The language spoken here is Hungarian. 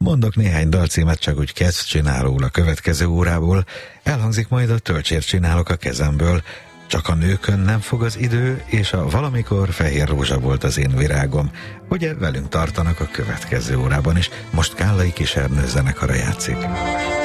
Mondok néhány dalcímet, csak úgy kezd csinálóul a következő órából. Elhangzik majd a Tölcsért csinálok a kezemből, Csak a nőkön nem fog az idő, és a Valamikor fehér rózsa volt az én virágom. Ugye velünk tartanak a következő órában is. Most Kállai Kis Ernő zenekara játszik.